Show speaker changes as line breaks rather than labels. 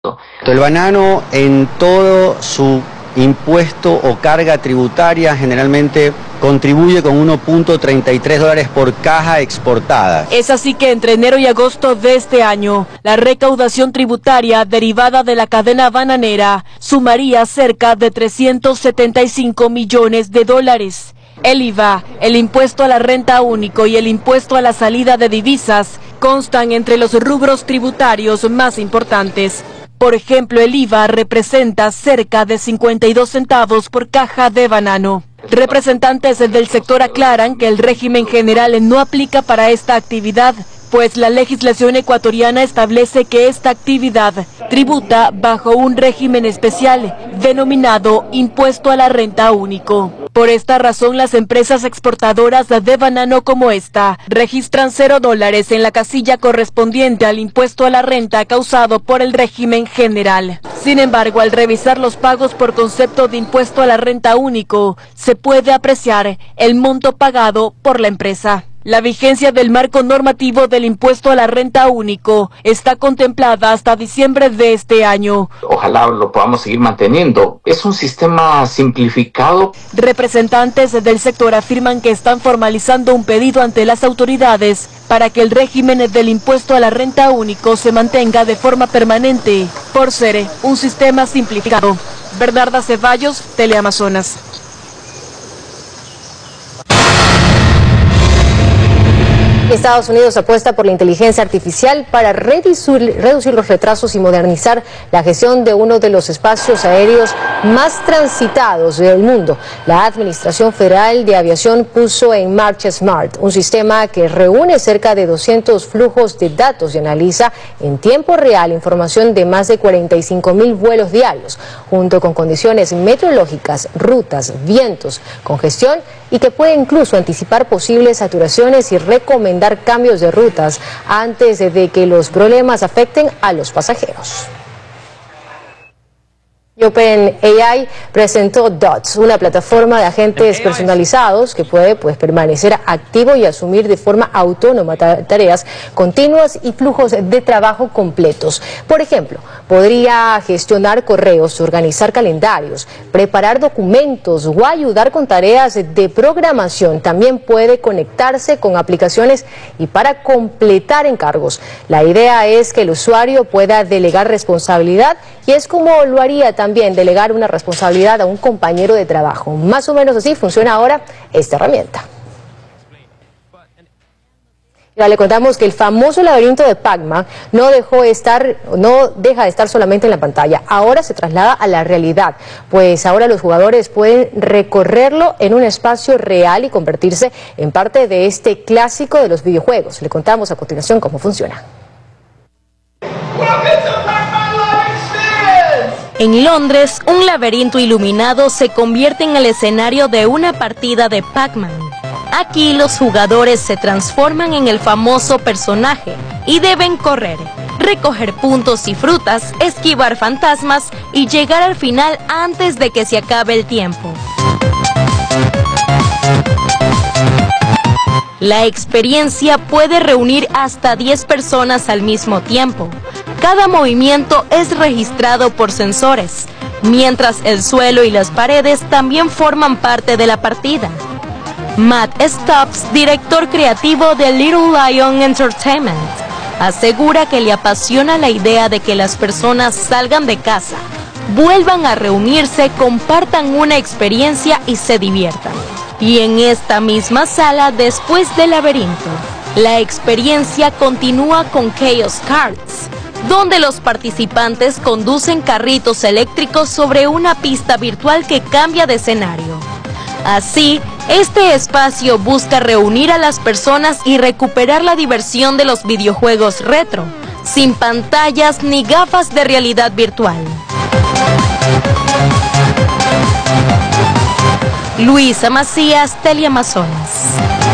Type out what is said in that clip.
El banano en todo su impuesto o carga tributaria generalmente contribuye con $1.33 por caja exportada.
Es así que entre enero y agosto de este año, la recaudación tributaria derivada de la cadena bananera sumaría cerca de $375 millones. El IVA, el impuesto a la renta único y el impuesto a la salida de divisas constan entre los rubros tributarios más importantes. Por ejemplo, el IVA representa cerca de 52 centavos por caja de banano. Representantes del sector aclaran que el régimen general no aplica para esta actividad, pues la legislación ecuatoriana establece que esta actividad tributa bajo un régimen especial denominado impuesto a la renta único. Por esta razón, las empresas exportadoras de banano como esta registran $0 en la casilla correspondiente al impuesto a la renta causado por el régimen general. Sin embargo, al revisar los pagos por concepto de impuesto a la renta único, se puede apreciar el monto pagado por la empresa. La vigencia del marco normativo del impuesto a la renta único está contemplada hasta diciembre de este año.
Ojalá lo podamos seguir manteniendo. Es un sistema simplificado.
Representantes del sector afirman que están formalizando un pedido ante las autoridades para que el régimen del impuesto a la renta único se mantenga de forma permanente, por ser un sistema simplificado. Bernarda Ceballos, Teleamazonas.
Estados Unidos apuesta por la inteligencia artificial para reducir los retrasos y modernizar la gestión de uno de los espacios aéreos más transitados del mundo. La Administración Federal de Aviación puso en marcha SMART, un sistema que reúne cerca de 200 flujos de datos y analiza en tiempo real información de más de 45.000 vuelos diarios, junto con condiciones meteorológicas, rutas, vientos, congestión y que puede incluso anticipar posibles saturaciones y recomendar cambios de rutas antes de que los problemas afecten a los pasajeros. OpenAI presentó Dots, una plataforma de agentes personalizados que puede permanecer activo y asumir de forma autónoma tareas continuas y flujos de trabajo completos. Por ejemplo, podría gestionar correos, organizar calendarios, preparar documentos o ayudar con tareas de programación. También puede conectarse con aplicaciones y para completar encargos. La idea es que el usuario pueda delegar responsabilidad y es como lo haría también delegar una responsabilidad a un compañero de trabajo. Más o menos así funciona ahora esta herramienta. Ya le contamos que el famoso laberinto de Pac-Man no deja de estar solamente en la pantalla. Ahora se traslada a la realidad, pues ahora los jugadores pueden recorrerlo en un espacio real y convertirse en parte de este clásico de los videojuegos. Le contamos a continuación cómo funciona.
En Londres, un laberinto iluminado se convierte en el escenario de una partida de Pac-Man. Aquí los jugadores se transforman en el famoso personaje y deben correr, recoger puntos y frutas, esquivar fantasmas y llegar al final antes de que se acabe el tiempo. La experiencia puede reunir hasta 10 personas al mismo tiempo. Cada movimiento es registrado por sensores, mientras el suelo y las paredes también forman parte de la partida. Matt Stubbs, director creativo de Little Lion Entertainment, asegura que le apasiona la idea de que las personas salgan de casa, vuelvan a reunirse, compartan una experiencia y se diviertan. Y en esta misma sala, después del laberinto, la experiencia continúa con Chaos Carts, donde los participantes conducen carritos eléctricos sobre una pista virtual que cambia de escenario. Así, este espacio busca reunir a las personas y recuperar la diversión de los videojuegos retro, sin pantallas ni gafas de realidad virtual. Luisa Macías, Teleamazonas.